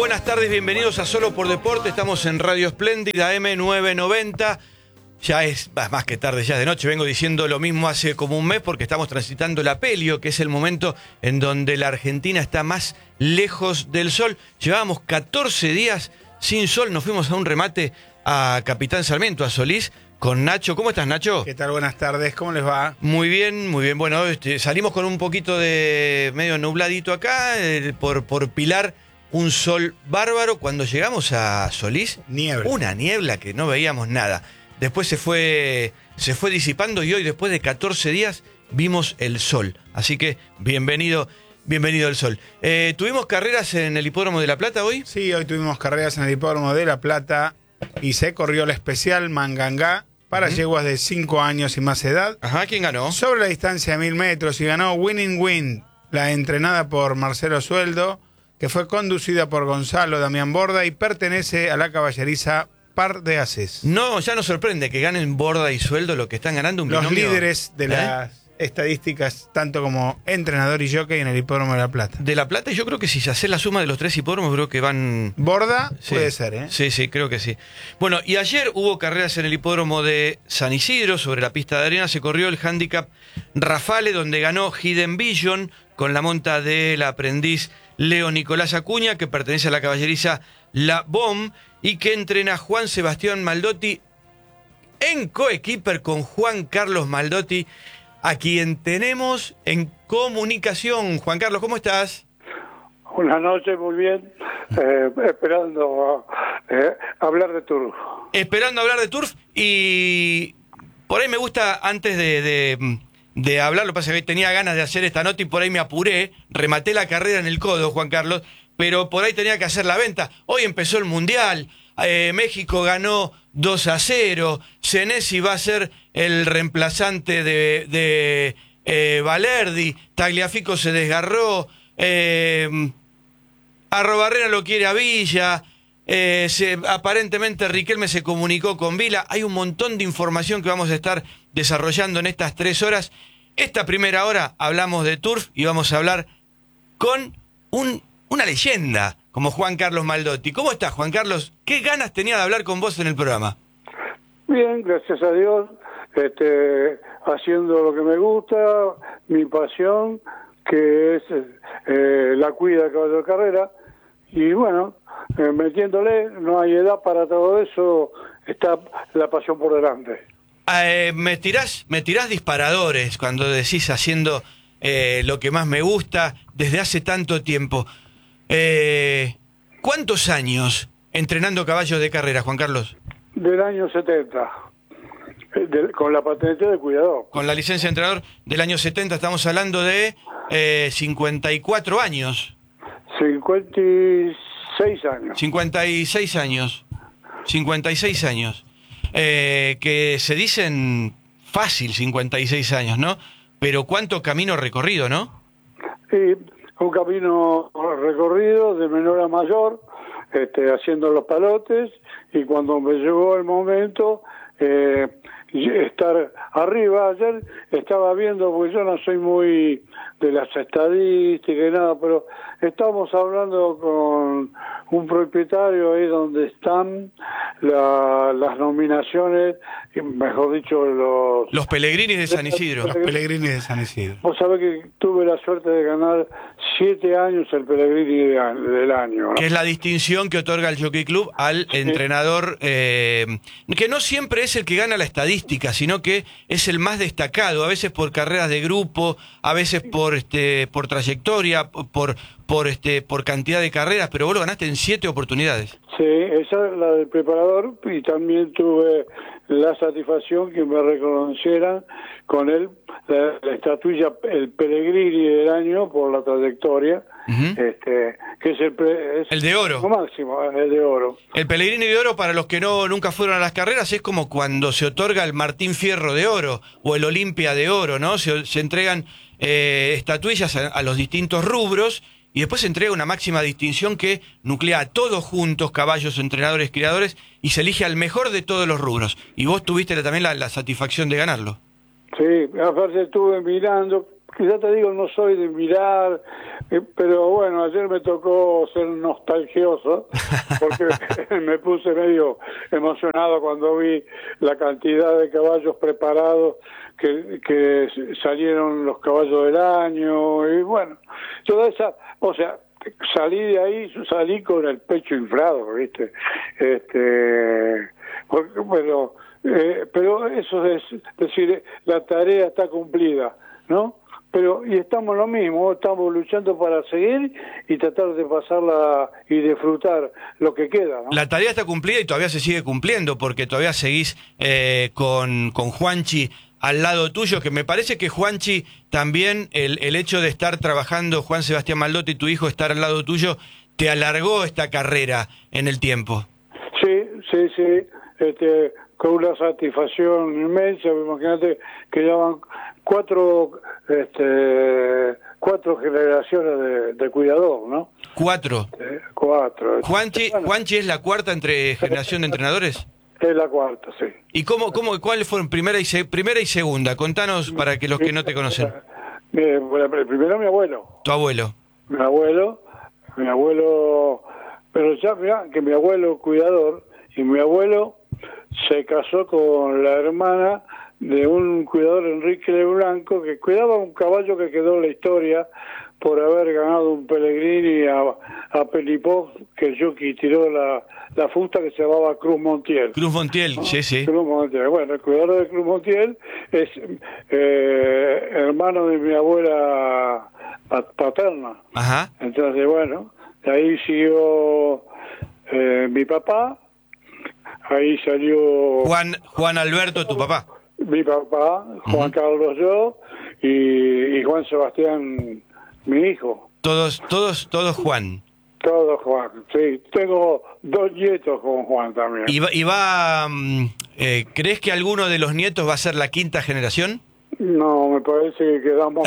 buenas tardes, bienvenidos a Solo por Deporte. Estamos en Radio Espléndida M990. Ya es más que tarde, ya es de noche. Vengo diciendo lo mismo hace como un mes porque estamos transitando la Pelio, que es el momento en donde la Argentina está más lejos del sol. Llevábamos 14 días sin sol. Nos fuimos a un remate a Capitán Sarmiento, a Solís, con Nacho. ¿Cómo estás, Nacho? ¿Qué tal? Buenas tardes. ¿Cómo les va? Muy bien, muy bien. Bueno, salimos con un poquito de medio nubladito acá, por Pilar, un sol bárbaro. Cuando llegamos a Solís, Niebla. Una niebla que no veíamos nada. Después se fue disipando y hoy, después de 14 días, vimos el sol. Así que bienvenido el sol. ¿Tuvimos carreras en el Hipódromo de La Plata hoy? Sí, hoy tuvimos carreras en el Hipódromo de La Plata y se corrió la especial Mangangá para yeguas de 5 años y más edad. Ajá, ¿quién ganó? Sobre la distancia de 1000 metros y ganó Winning Win, la entrenada por Marcelo Sueldo, que fue conducida por Gonzalo Damián Borda y pertenece a la caballeriza Par de Ases. No, ya nos sorprende que ganen Borda y Sueldo lo que están ganando un Los binomio. líderes de las estadísticas, tanto como entrenador y jockey en el Hipódromo de La Plata. De La Plata, y yo creo que si se hace la suma de los 3 hipódromos, creo que van... Borda Sí. puede ser, ¿eh? Sí, creo que sí. Bueno, y ayer hubo carreras en el Hipódromo de San Isidro, sobre la pista de arena. Se corrió el handicap Rafale, donde ganó Hidden Vision, con la monta del aprendiz Leo Nicolás Acuña, que pertenece a la caballeriza La Bom, y que entrena Juan Sebastián Maldotti en coequiper con Juan Carlos Maldotti, a quien tenemos en comunicación. Juan Carlos, ¿cómo estás? Buenas noches, muy bien. Esperando hablar de Turf. Esperando hablar de Turf, y por ahí me gusta, antes de hablar, lo que pasa es que tenía ganas de hacer esta nota y por ahí me apuré, rematé la carrera en el codo, Juan Carlos, pero por ahí tenía que hacer la venta. Hoy empezó el Mundial, México ganó 2-0, Senesi va a ser el reemplazante de Valerdi, Tagliafico se desgarró, Arrobarrena lo quiere a Villa, aparentemente Riquelme se comunicó con Vila. Hay un montón de información que vamos a estar desarrollando en estas 3 horas. Esta primera hora hablamos de Turf y vamos a hablar con una leyenda como Juan Carlos Maldotti. ¿Cómo estás, Juan Carlos? ¿Qué ganas tenía de hablar con vos en el programa? Bien, gracias a Dios, haciendo lo que me gusta, mi pasión, que es la cuida de caballo de carrera, y bueno, metiéndole, no hay edad para todo eso, está la pasión por delante. Me tirás disparadores cuando decís haciendo lo que más me gusta desde hace tanto tiempo. ¿Cuántos años entrenando caballos de carrera, Juan Carlos? Del año 70, con la patente de cuidador. Con la licencia de entrenador del año 70, estamos hablando de 54 años. 56 años. 56 años. 56 años. Que se dicen fácil 56 años, ¿no? Pero cuánto camino recorrido, ¿no? Sí, un camino recorrido de menor a mayor, haciendo los palotes, y cuando me llegó el momento estar arriba. Ayer estaba viendo, porque yo no soy muy de las estadísticas y nada, pero estamos hablando con un propietario ahí donde están las nominaciones, mejor dicho, los Pellegrinis de San Isidro. Los Pellegrinis de San Isidro. Vos sabés que tuve la suerte de ganar 7 años el Pellegrini del año, ¿no? Que es la distinción que otorga el Jockey Club al entrenador, que no siempre es el que gana la estadística, sino que es el más destacado, a veces por carreras de grupo, a veces por trayectoria, por cantidad de carreras, pero vos lo ganaste en 7 oportunidades. Sí, esa es la del preparador, y también tuve la satisfacción que me reconocieran con él la estatuilla, el Pellegrini del año, por la trayectoria, que es el de oro. Lo máximo, el de oro. El Pellegrini de oro, para los que nunca fueron a las carreras, es como cuando se otorga el Martín Fierro de oro o el Olimpia de oro, ¿no? Se entregan estatuillas a los distintos rubros, y después se entrega una máxima distinción que nuclea a todos juntos, caballos, entrenadores, criadores, y se elige al mejor de todos los rubros. Y vos tuviste también la satisfacción de ganarlo. Sí, aparte estuve mirando, que ya te digo, no soy de mirar, Pero bueno, ayer me tocó ser nostalgioso porque me puse medio emocionado cuando vi la cantidad de caballos preparados que salieron los caballos del año y bueno, toda esa, o sea, salí de ahí, salí con el pecho inflado, ¿viste? Bueno, pero eso es decir, la tarea está cumplida, ¿no? Pero y estamos lo mismo, estamos luchando para seguir y tratar de pasarla y disfrutar lo que queda, ¿no? La tarea está cumplida y todavía se sigue cumpliendo porque todavía seguís con Juanchi al lado tuyo, que me parece que Juanchi también, el hecho de estar trabajando, Juan Sebastián Maldotti, tu hijo, estar al lado tuyo, te alargó esta carrera en el tiempo. Sí, con una satisfacción inmensa. Imagínate que ya van cuatro generaciones de cuidador, ¿no? Cuatro. Cuatro. ¿Juanchi es la cuarta generación de entrenadores? Es la cuarta, sí. ¿Y cuáles fueron primera y segunda? Contanos para que los que no te conocen. Bueno, primero mi abuelo. Tu abuelo. Mi abuelo, pero ya mirá que mi abuelo cuidador y mi abuelo se casó con la hermana de un cuidador, Enrique de Blanco, que cuidaba un caballo que quedó en la historia por haber ganado un Pellegrini a Pelipó, que el jockey tiró la fusta, que se llamaba Cruz Montiel. Cruz Montiel, ¿no? Sí. Cruz Montiel. Bueno, el cuidador de Cruz Montiel es hermano de mi abuela paterna. Ajá. Entonces, bueno, de ahí siguió mi papá, ahí salió... Juan Alberto, tu papá. Mi papá, Juan Carlos yo, y Juan Sebastián, mi hijo. Todos Juan. Todos Juan, sí. Tengo 2 nietos con Juan también. ¿Crees que alguno de los nietos va a ser la quinta generación? No, me parece que quedamos...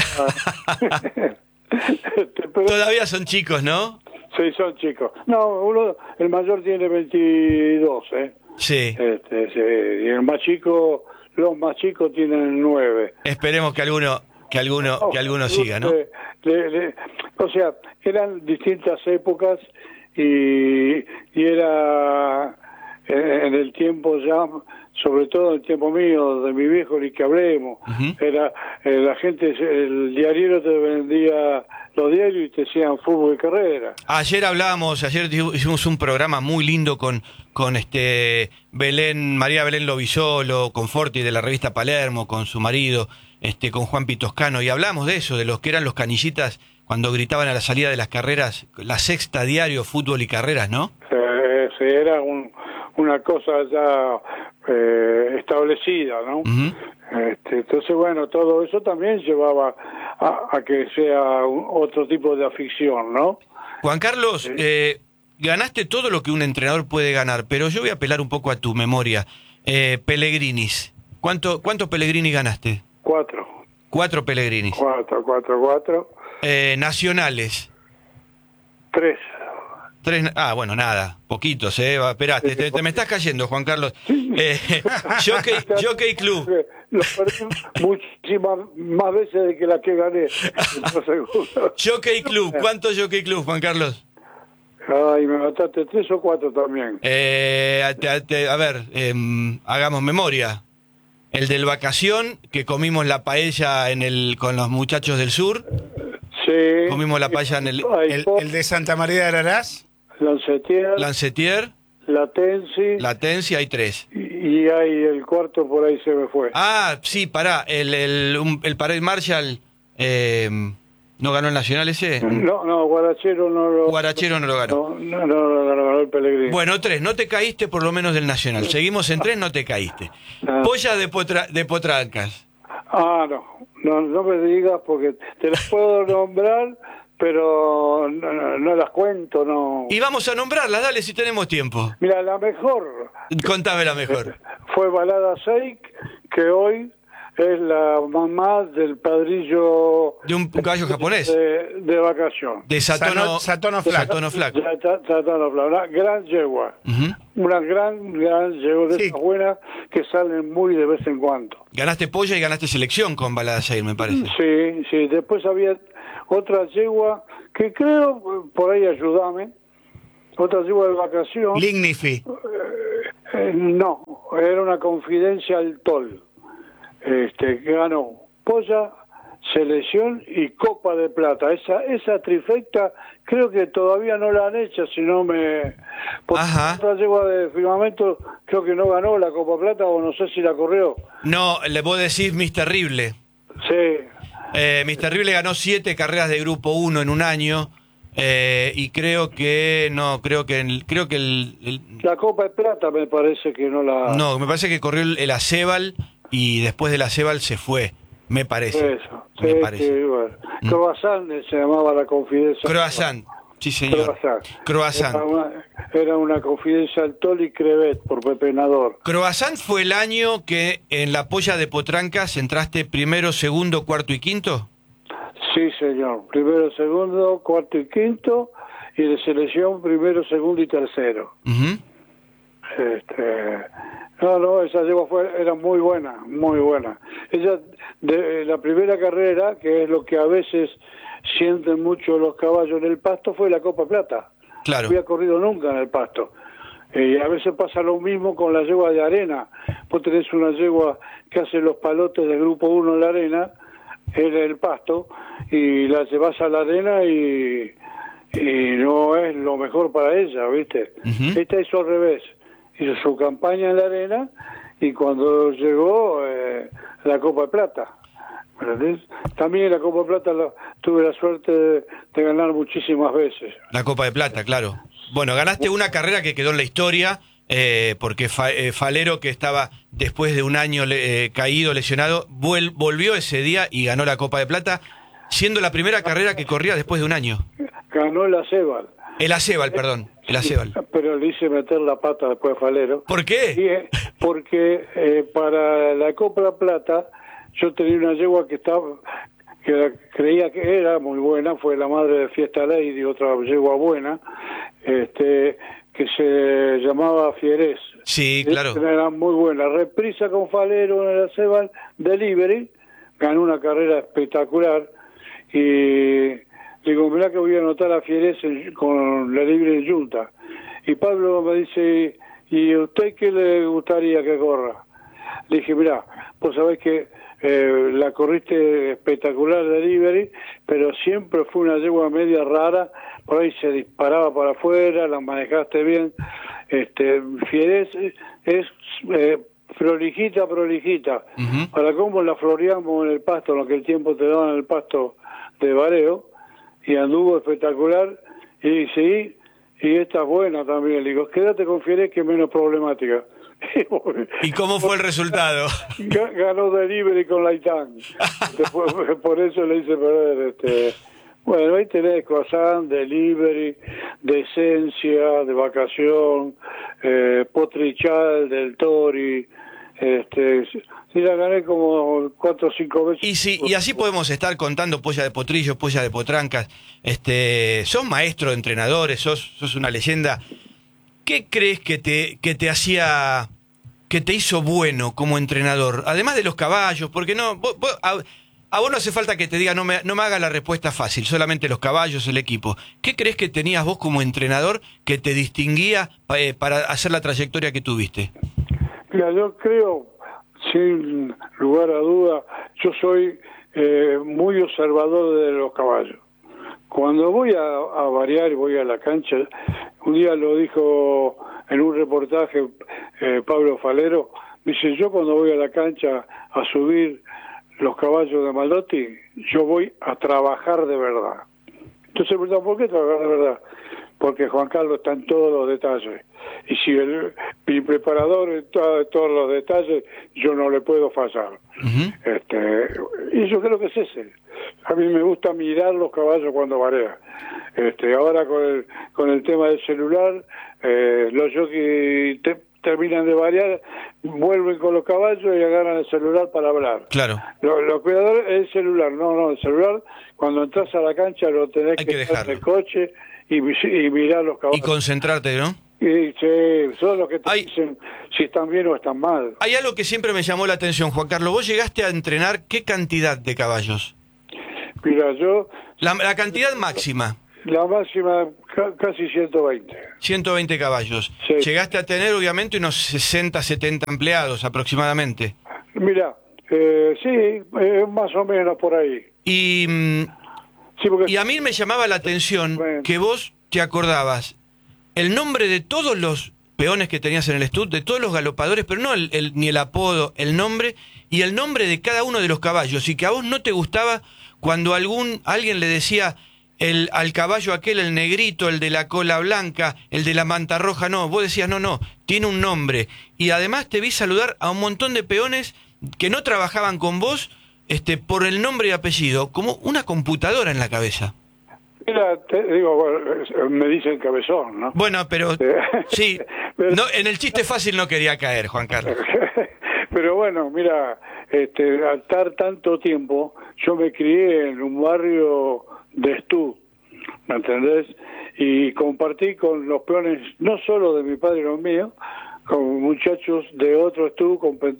Pero todavía son chicos, ¿no? Sí, son chicos. No, el mayor tiene 22, Sí. Sí. Y el más chico, los más chicos tienen 9. Esperemos que alguno siga, ¿no? O sea, eran distintas épocas y era en el tiempo ya, sobre todo en el tiempo mío, de mi viejo, ni que hablemos. Era la gente, el diario te vendía los diarios y te decían fútbol y carrera. Ayer hicimos un programa muy lindo con María Belén Lovisolo, con Forti de la revista Palermo, con su marido, con Juan Pitoscano, y hablamos de eso, de los que eran los canillitas cuando gritaban a la salida de las carreras, la sexta diario, fútbol y carreras, ¿no? Sí, era una cosa ya establecida, ¿no? Entonces, bueno, todo eso también llevaba a que sea otro tipo de afición, ¿no? Juan Carlos, ganaste todo lo que un entrenador puede ganar, pero yo voy a apelar un poco a tu memoria. Pellegrinis, ¿cuántos Pellegrini ganaste? 4. 4 Pellegrinis. 4. Nacionales. 3. Bueno, nada, poquitos, esperaste, te me estás cayendo, Juan Carlos. Jockey Club. Lo perdí muchísimas más veces de que la que gané. Jockey Club, ¿cuántos Jockey Club, Juan Carlos? Ay, me mataste 3 o 4 también. A ver, hagamos memoria. El del Vacación, que comimos la paella con los muchachos del sur. Sí. Comimos la paella en el de Santa María de Ararás. Lancetier. Latensi, hay 3. Y hay el cuarto por ahí se me fue. Ah, sí, pará, el Parade Marshall, ¿no ganó el Nacional ese? No, Guarachero no lo ganó. No ganó el Pellegrini. Bueno, 3, no te caíste por lo menos del Nacional. Seguimos en 3, no te caíste. Polla de Potrancas. No me digas porque te las puedo nombrar, pero no las cuento, no. Y vamos a nombrarlas, dale si tenemos tiempo. Mira, la mejor. Contame la mejor. Fue Balada Seik, que hoy es la mamá del padrillo... De un caballo japonés. De vacación. De Satono Flac. Satono Flac, una gran yegua. Una gran yegua de esas buenas que salen muy de vez en cuando. Ganaste polla y ganaste selección con Balada Seik, me parece. Sí. Después había otra yegua que creo, por ahí ayúdame, otra yegua de vacación. Lignifi. No, era una Confidencial Tol, que ganó polla, selección y Copa de Plata. Esa trifecta creo que todavía no la han hecho, si no me... Ajá. Otra yegua de Firmamento creo que no ganó la Copa Plata, o no sé si la corrió. No, le puedo decir Miss Terrible. Sí. Miss Terrible ganó 7 carreras de Grupo 1 en un año. Y creo que La Copa de Plata me parece que no la... no, me parece que corrió el Acebal y después del Acebal se fue, me parece. Eso, me parece. que, bueno. Croissant se llamaba la Confidencial. Croissant, sí señor. Croissant. Era una Confidencial Tol y Crevet por Pepe Nador. Croissant fue el año que en la polla de Potrancas entraste primero, segundo, cuarto y quinto. Sí, señor. Primero, segundo, cuarto y quinto, y de selección primero, segundo y tercero. Uh-huh. No, esa yegua era muy buena, muy buena. Ella, de la primera carrera, que es lo que a veces sienten mucho los caballos en el pasto, fue la Copa Plata. Claro. No había corrido nunca en el pasto. Y a veces pasa lo mismo con la yegua de arena. Vos tenés una yegua que hace los palotes del Grupo 1 en la arena, en el pasto, y la llevas a la arena y no es lo mejor para ella, ¿viste? Uh-huh. Esta hizo al revés. Hizo su campaña en la arena y cuando llegó la Copa de Plata. ¿Entendés? También la Copa de Plata tuve la suerte de ganar muchísimas veces. La Copa de Plata, claro. Bueno, ganaste una carrera que quedó en la historia, porque Falero, que estaba después de un año caído, lesionado, volvió ese día y ganó la Copa de Plata, siendo la primera carrera que corría después de un año. Ganó el Acebal. El Acebal, perdón, el Acebal. Sí, pero le hice meter la pata después a Falero. ¿Por qué? Porque para la Copa de Plata yo tenía una yegua que creía que era muy buena, fue la madre de Fiesta Lady, otra yegua buena, que se llamaba Fierés. Sí, claro. Era muy buena. Reprisa con Falero en el Acebal Delivery, ganó una carrera espectacular y digo, mirá que voy a anotar a Fierés con la libre en Junta. Y Pablo me dice, ¿y a usted qué le gustaría que corra? Le dije, mirá, vos sabés que la corriste espectacular de Delivery, pero siempre fue una yegua media rara, por ahí se disparaba para afuera, la manejaste bien. Fierés es prolijita. Uh-huh. Para cómo la floreamos en el pasto, en lo que el tiempo te daba en el pasto de Vareo, y anduvo espectacular, y sí, y esta es buena también. Le digo, quédate con Fierés, que es menos problemática. ¿Y cómo fue el resultado? Ganó Delivery con Laitán. Después, por eso le hice perder. Bueno, ahí tenés Croissant, Delivery, de Esencia, de Vacación, Potrichal, del Tori. Sí, la gané como 4 o 5 veces. Y así podemos estar contando polla de potrillo, polla de potrancas. Sos maestro de entrenadores, sos una leyenda. ¿Qué crees que te hacía, que te hizo bueno como entrenador? Además de los caballos, porque no, a vos no hace falta que te diga, no me haga la respuesta fácil, solamente los caballos, el equipo. ¿Qué crees que tenías vos como entrenador que te distinguía para hacer la trayectoria que tuviste? Mira, yo creo, sin lugar a duda, yo soy muy observador de los caballos. Cuando voy a variar y voy a la cancha, un día lo dijo en un reportaje Pablo Falero, dice, yo cuando voy a la cancha a subir los caballos de Maldotti, yo voy a trabajar de verdad. Entonces me preguntan, ¿por qué trabajar de verdad? Porque Juan Carlos está en todos los detalles. Y si mi preparador está en todos los detalles, yo no le puedo fallar. Uh-huh. Y yo creo que es ese. A mí me gusta mirar los caballos cuando varea. Ahora con el tema del celular, los jockeys terminan de variar, vuelven con los caballos y agarran el celular para hablar. Claro. Los cuidadores, el celular, no, el celular, cuando entras a la cancha lo tenés que dejar en el coche y mirar los caballos. Y concentrarte, ¿no? Y sí, son los que te dicen si están bien o están mal. Hay algo que siempre me llamó la atención, Juan Carlos. ¿Vos llegaste a entrenar qué cantidad de caballos? Mira, yo... La cantidad máxima. La máxima, casi 120. 120 caballos. Sí. Llegaste a tener, obviamente, unos 60, 70 empleados aproximadamente. Mira, sí, más o menos por ahí. Y, Sí, porque... y a mí me llamaba la atención Bueno. que vos te acordabas el nombre de todos los peones que tenías en el estud, de todos los galopadores, pero no ni el apodo, el nombre, y el nombre de cada uno de los caballos, y que a vos no te gustaba cuando alguien le decía al caballo aquel, el negrito, el de la cola blanca, el de la manta roja, no, vos decías, no, tiene un nombre. Y además te vi saludar a un montón de peones que no trabajaban con vos, por el nombre y apellido, como una computadora en la cabeza. Mira, te digo, bueno, me dicen cabezón, ¿no? Bueno, pero sí, Pero- no, en el chiste fácil no quería caer, Juan Carlos. Pero bueno, mira, al estar tanto tiempo, yo me crié en un barrio de Estú, ¿me entendés? Y compartí con los peones, no solo de mi padre y los míos, con muchachos de otro Estú,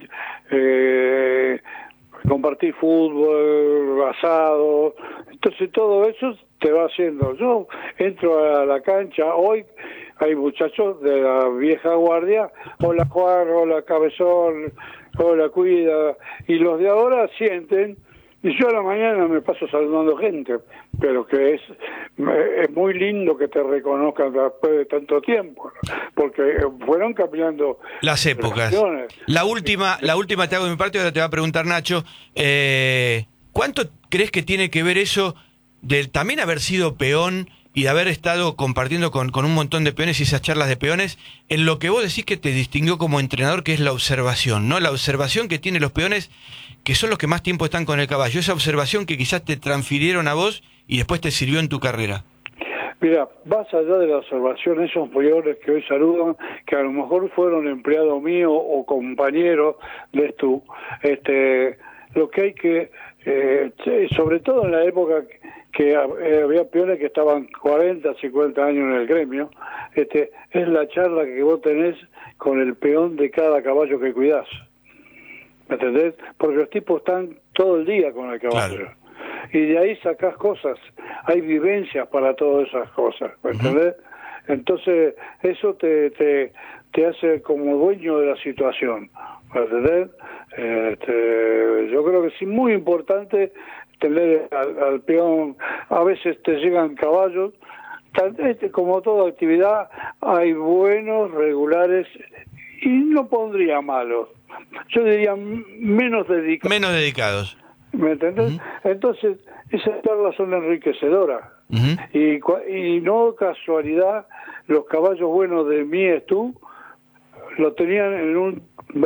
compartí fútbol, asado, entonces todo eso te va haciendo. Yo entro a la cancha, hoy hay muchachos de la vieja guardia, hola Juan, hola Cabezón, hola Cuida, y los de ahora sienten, y yo a la mañana me paso saludando gente, pero que es muy lindo que te reconozcan después de tanto tiempo, porque fueron cambiando Las épocas. generaciones. La última te hago de mi parte, ahora te va a preguntar Nacho. ¿Cuánto crees que tiene que ver eso de también haber sido peón y de haber estado compartiendo con un montón de peones y esas charlas de peones, en lo que vos decís que te distinguió como entrenador, que es la observación, ¿no? La observación que tienen los peones, que son los que más tiempo están con el caballo. Esa observación que quizás te transfirieron a vos y después te sirvió en tu carrera. Mira, más allá de la observación, esos peones que hoy saludan, que a lo mejor fueron empleados míos o compañeros de tú, lo que hay que, sobre todo en la época que había peones que estaban 40, 50 años en el gremio, es la charla que vos tenés con el peón de cada caballo que cuidás. ¿Me entendés? Porque los tipos están todo el día con el caballo. Claro. Y de ahí sacás cosas, hay vivencias para todas esas cosas, ¿me entendés? Entonces, eso te hace como dueño de la situación, ¿me entendés? Yo creo que sí, muy importante tener al peón, a veces te llegan caballos, como toda actividad, hay buenos, regulares, y no pondría malos, yo diría menos dedicados. Menos dedicados. ¿Me entendés? Entonces, esas charlas son enriquecedoras. Y no casualidad, los caballos buenos de mi Estú lo tenían en un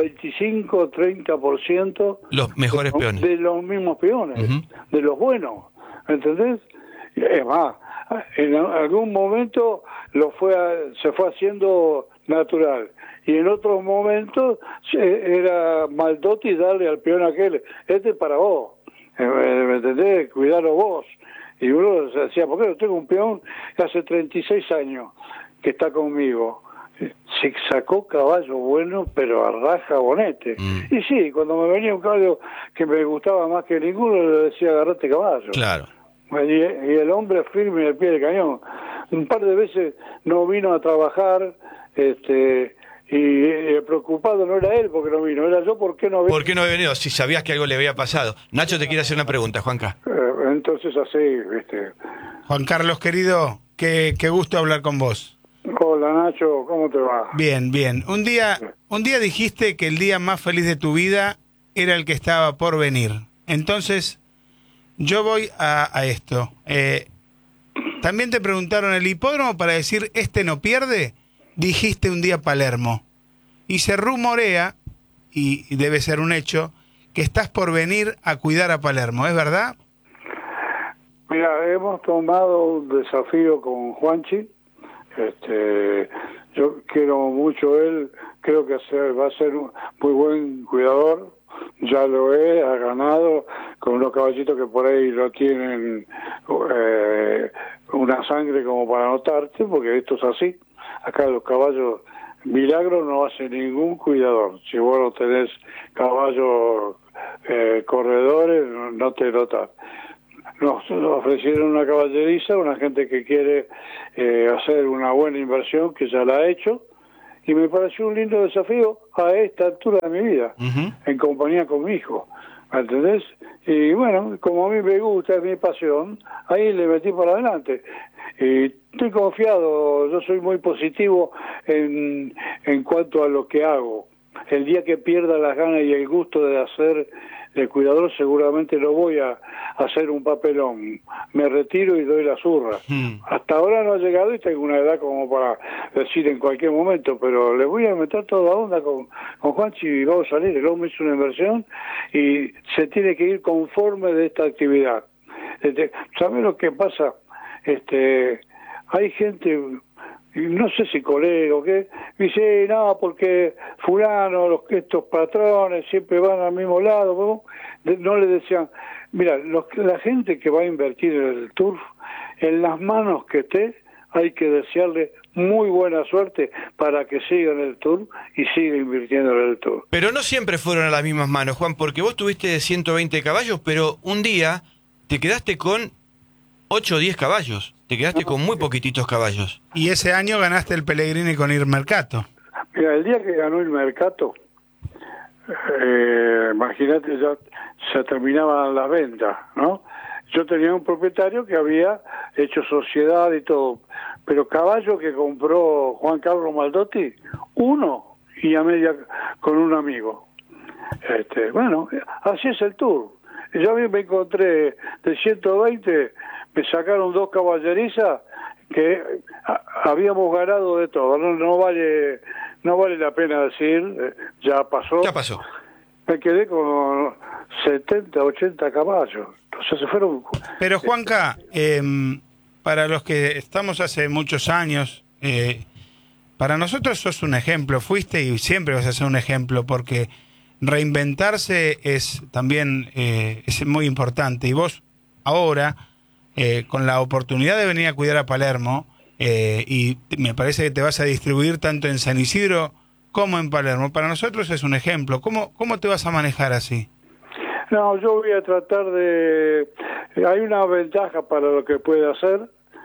25-30% Los mejores peones. de los mismos peones, de los buenos. ¿Me entendés? Es más, en algún momento se fue haciendo natural. Y en otros momentos era maldote y darle al peón aquel, para vos. ¿Me entendés? Cuidarlo vos. Y uno se decía, ¿por qué no tengo un peón que hace 36 años que está conmigo? Se sacó caballo bueno, pero a raja bonete. Y sí, cuando me venía un caballo que me gustaba más que ninguno, le decía, agarrate caballo. Claro. Y el hombre firme al pie del cañón. Un par de veces no vino a trabajar, y el preocupado no era él porque no vino, era yo porque no vino. ¿Por qué no había venido? Si sabías que algo le había pasado. Nacho te quiere hacer una pregunta, Juanca. Entonces así, Juan Carlos, querido, qué gusto hablar con vos. Hola Nacho, ¿cómo te va? Bien, bien. Un día dijiste que el día más feliz de tu vida era el que estaba por venir. Entonces, yo voy a esto. También te preguntaron el hipódromo para decir, no pierde. Dijiste un día Palermo. Y se rumorea, y debe ser un hecho, que estás por venir a cuidar a Palermo. ¿Es verdad? Mira, hemos tomado un desafío con Juanchi. Yo quiero mucho a él, creo que va a ser un muy buen cuidador, ya lo ha ganado con unos caballitos que por ahí no tienen una sangre como para notarte, porque esto es así, acá los caballos, milagro no hace ningún cuidador, si vos no tenés caballos corredores, no te notas. nos ofrecieron una caballeriza, una gente que quiere hacer una buena inversión, que ya la ha hecho, y me pareció un lindo desafío a esta altura de mi vida, en compañía con mi hijo, ¿me entendés? Y bueno, como a mí me gusta, es mi pasión, ahí le metí para adelante. Y estoy confiado, yo soy muy positivo en cuanto a lo que hago. El día que pierda las ganas y el gusto de hacer de cuidador, seguramente no voy a hacer un papelón. Me retiro y doy la zurra. Hasta ahora no ha llegado y tengo una edad como para decir en cualquier momento, pero le voy a meter toda onda con Juanchi y vamos a salir. El hombre hizo una inversión y se tiene que ir conforme de esta actividad. ¿Sabes lo que pasa? Hay gente, no sé si colega o qué, dice, no, porque fulano, estos patrones siempre van al mismo lado, no le decían, mira, la gente que va a invertir en el turf, en las manos que esté, hay que desearle muy buena suerte para que siga en el turf y siga invirtiendo en el turf. Pero no siempre fueron a las mismas manos, Juan, porque vos tuviste 120 caballos, pero un día te quedaste con 8 o 10 caballos. Te quedaste con muy poquititos caballos. Y ese año ganaste el Pellegrini con Ir Mercato. Mira, el día que ganó el Mercato, imagínate, ya se terminaban las ventas, ¿no? Yo tenía un propietario que había hecho sociedad y todo, pero caballo que compró Juan Carlos Maldotti, uno y a media con un amigo. Bueno, así es el tour. Yo a mí me encontré de 120, me sacaron 2 caballerizas que habíamos ganado de todo. No vale la pena decir, ya pasó. Ya pasó. Me quedé con 70, 80 caballos. Entonces se fueron. Pero Juanca, para los que estamos hace muchos años, para nosotros sos un ejemplo, fuiste y siempre vas a ser un ejemplo, porque reinventarse es también es muy importante. Y vos ahora, con la oportunidad de venir a cuidar a Palermo, y me parece que te vas a distribuir tanto en San Isidro como en Palermo, para nosotros es un ejemplo. ¿Cómo te vas a manejar así? No, yo voy a tratar de... Hay una ventaja para lo que puede hacer,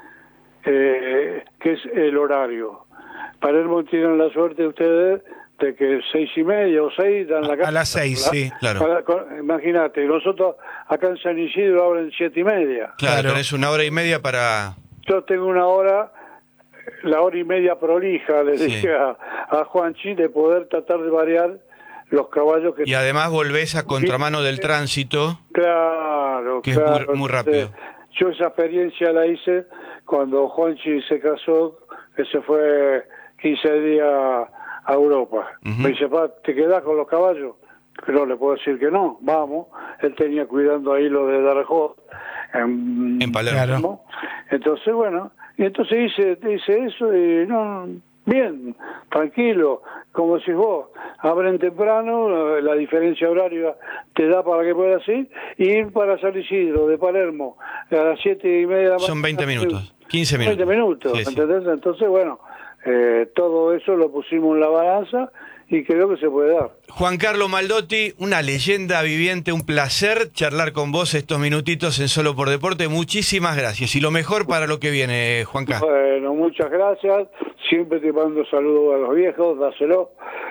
que es el horario. Palermo tienen la suerte ustedes de que 6:30 o 6 dan la casa. A las 6, sí, claro. Imagínate, nosotros acá en San Isidro abren 7:30. Claro, tenés 1 hora y media para... Yo tengo una hora, la hora y media prolija, le dije a Juanchi, de poder tratar de variar los caballos que... Y además volvés a contramano del tránsito. Claro, que claro. es muy rápido. Yo esa experiencia la hice cuando Juanchi se casó, que se fue 15 días a Europa. Me dice, pa, ¿te quedás con los caballos? No le puedo decir que no, vamos. Él tenía cuidando ahí lo de Darajó en Palermo. Entonces, bueno, y entonces hice eso y no, bien, tranquilo, como decís vos, abren temprano, la diferencia horaria te da para que puedas ir, y ir para San Isidro, de Palermo, a las 7:30 de la mañana. Son 20 minutos, 15 minutos. 20 minutos, sí, ¿entendés? Sí. Entonces, bueno, todo eso lo pusimos en la balanza y creo que se puede dar. Juan Carlos Maldotti, una leyenda viviente, un placer charlar con vos estos minutitos en Solo por Deporte. Muchísimas gracias y lo mejor para lo que viene, Juan Carlos. Bueno, muchas gracias. Siempre te mando saludos a los viejos, dáselo.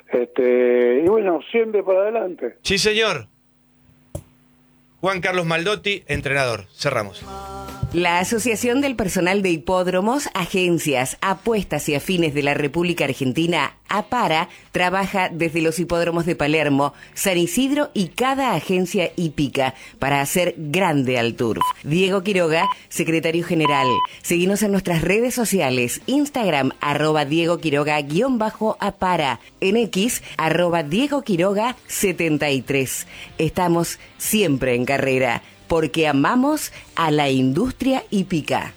Y bueno, siempre para adelante. Sí, señor. Juan Carlos Maldotti, entrenador. Cerramos. La Asociación del Personal de Hipódromos, Agencias, Apuestas y Afines de la República Argentina, APARA, trabaja desde los hipódromos de Palermo, San Isidro y cada agencia hípica para hacer grande al turf. Diego Quiroga, secretario general. Seguinos en nuestras redes sociales, Instagram, @Diego Quiroga_APARA, en X, @Diego Quiroga 73. Estamos siempre en carrera, porque amamos a la industria hípica.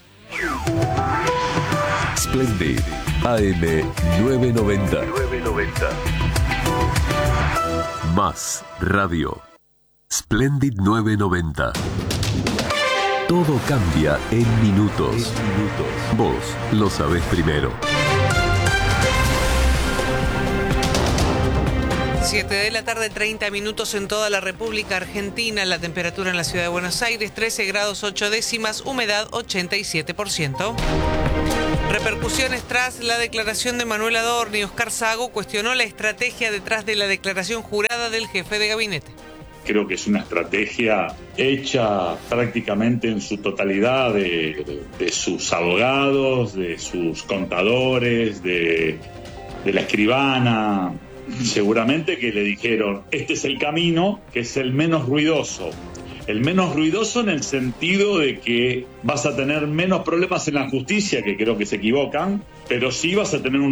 Splendid AM 990. Más radio. Splendid 990. Todo cambia en minutos. Vos lo sabés primero. 7:30 en toda la República Argentina. La temperatura en la ciudad de Buenos Aires, 13 grados 8 décimas, humedad 87%. Repercusiones tras la declaración de Manuel Adorni. Oscar Sago cuestionó la estrategia detrás de la declaración jurada del jefe de gabinete. Creo que es una estrategia hecha prácticamente en su totalidad de sus abogados, de sus contadores, de la escribana. Seguramente que le dijeron, este es el camino que es el menos ruidoso. El menos ruidoso en el sentido de que vas a tener menos problemas en la justicia, que creo que se equivocan, pero sí vas a tener un